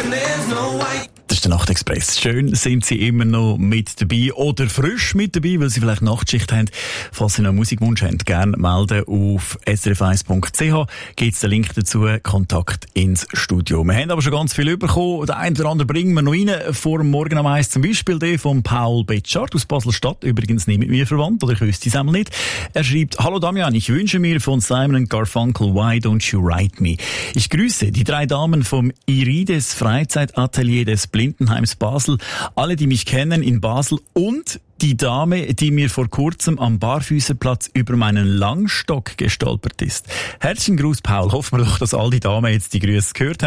Das ist der Nachtexpress. Schön sind Sie immer noch mit dabei oder frisch mit dabei, weil Sie vielleicht Nachtschicht haben. Falls Sie noch einen Musikwunsch haben, gerne melden auf srf1.ch. Gibt es den Link dazu, Kontakt ins Studio. Wir haben aber schon ganz viel bekommen. Der eine oder andere bringen wir noch rein. Vor dem Morgen am 1 zum Beispiel der von Paul Betschart aus Basel-Stadt. Übrigens nicht mit mir verwandt, oder ich wüsste es einmal nicht. Er schreibt: Hallo Damian, ich wünsche mir von Simon & Garfunkel Why Don't You Write Me. Ich grüße die 3 Damen vom Irides Freizeitatelier des Blindenheims Basel, alle, die mich kennen in Basel, und die Dame, die mir vor kurzem am Barfüßerplatz über meinen Langstock gestolpert ist. Herzlichen Gruß, Paul. Hoffen wir doch, dass all die Damen jetzt die Grüße gehört haben.